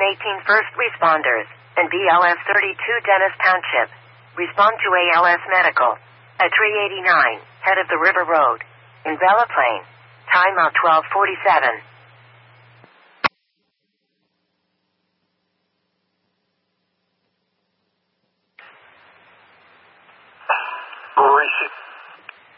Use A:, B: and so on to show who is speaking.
A: 18 first responders and BLS 32 Dennis Township. Respond to ALS Medical at 389, head of the River Road in Bella Plaine. Timeout 12:47.
B: Receive.